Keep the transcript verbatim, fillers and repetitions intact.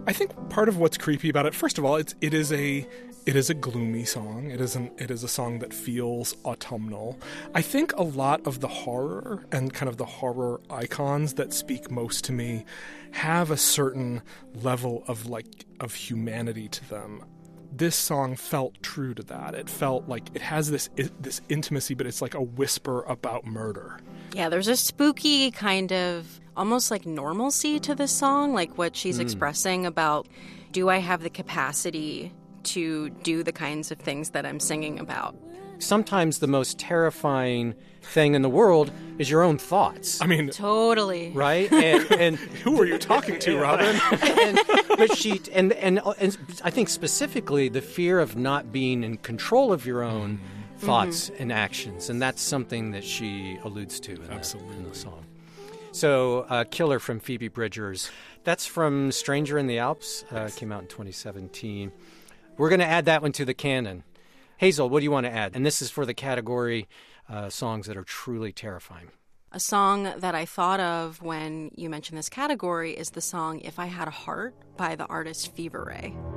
I think part of what's creepy about it, first of all, it's it is a it is a gloomy song. It is an it is a song that feels autumnal. I think a lot of the horror and kind of the horror icons that speak most to me have a certain level of like of humanity to them. This song felt true to that. It felt like it has this this intimacy, but it's like a whisper about murder. Yeah, there's a spooky kind of almost like normalcy to this song, like what she's mm. expressing about, do I have the capacity to do the kinds of things that I'm singing about? Sometimes the most terrifying thing in the world is your own thoughts. I mean, totally. Right? And, and who are you talking to, Robin? and, but she and, and and I think specifically the fear of not being in control of your own mm-hmm. thoughts mm-hmm. and actions, and that's something that she alludes to in, Absolutely. The, in the song. So, uh, Killer from Phoebe Bridgers. That's from Stranger in the Alps. Uh, yes. Came out in twenty seventeen. We're going to add that one to the canon. Hazel, what do you want to add? And this is for the category uh, songs that are truly terrifying. A song that I thought of when you mentioned this category is the song If I Had a Heart by the artist Fever Ray.